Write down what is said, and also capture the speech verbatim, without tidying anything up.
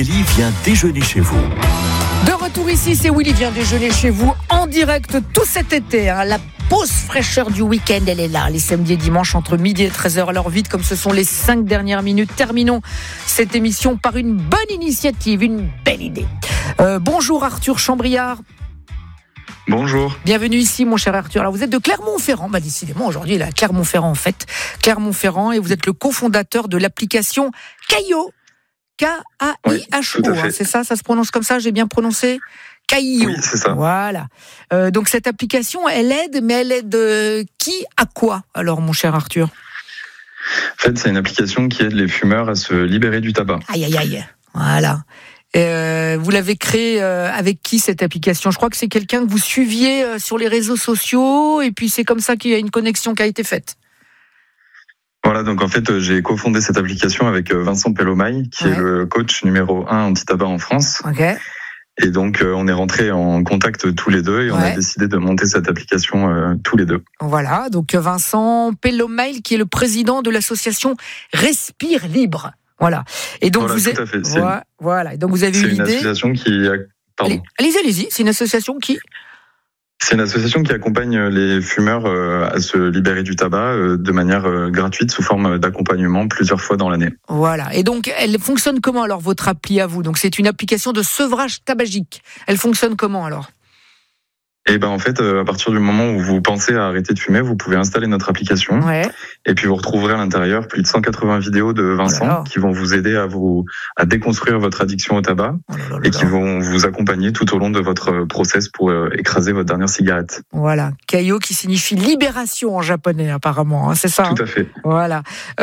Willy vient déjeuner chez vous. De retour ici, c'est Willy vient déjeuner chez vous en direct tout cet été. Hein. La pause fraîcheur du week-end, elle est là. Les samedis et dimanches entre midi et treize heures. Alors vite, comme ce sont les cinq dernières minutes, terminons cette émission par une bonne initiative, une belle idée. Euh, bonjour Arthur Chambriard. Bonjour. Bienvenue ici, mon cher Arthur. Alors, vous êtes de Clermont-Ferrand. Bah, décidément, aujourd'hui, il est à Clermont-Ferrand, en fait. Clermont-Ferrand, et vous êtes le cofondateur de l'application Kaio. K A I H O. Oui, hein, c'est ça, ça se prononce comme ça, j'ai bien prononcé? Kaio. Oui, c'est ça. Voilà. Euh, donc, cette application, elle aide, mais elle aide euh, qui à quoi, alors, mon cher Arthur? En fait, c'est une application qui aide les fumeurs à se libérer du tabac. Aïe, aïe, aïe. Voilà. Euh, vous l'avez créé euh, avec qui cette application? Je crois que c'est quelqu'un que vous suiviez euh, sur les réseaux sociaux et puis c'est comme ça qu'il y a une connexion qui a été faite. Voilà, donc en fait j'ai cofondé cette application avec Vincent Pellomaille qui ouais. est le coach numéro un anti-tabac en France. Okay. Et donc euh, on est rentrés en contact tous les deux et ouais. on a décidé de monter cette application euh, tous les deux. Voilà, donc Vincent Pellomaille qui est le président de l'association Respire Libre. Voilà. Et donc voilà, vous êtes tout à fait. Voilà. voilà. Et donc vous avez c'est eu l'idée. C'est une association qui pardon. Allez, allez-y, allez-y. C'est une association qui C'est une association qui accompagne les fumeurs à se libérer du tabac de manière gratuite sous forme d'accompagnement plusieurs fois dans l'année. Voilà. Et donc elle fonctionne comment alors votre appli à vous? Donc c'est une application de sevrage tabagique. Elle fonctionne comment alors? Et ben en fait, à partir du moment où vous pensez à arrêter de fumer, vous pouvez installer notre application. Ouais. Et puis vous retrouverez à l'intérieur plus de cent quatre-vingts vidéos de Vincent oh là là. qui vont vous aider à vous à déconstruire votre addiction au tabac oh là là là et qui vont vous accompagner tout au long de votre process pour écraser votre dernière cigarette. Voilà, Kaio qui signifie libération en japonais apparemment, hein, c'est ça? Tout à fait. Voilà.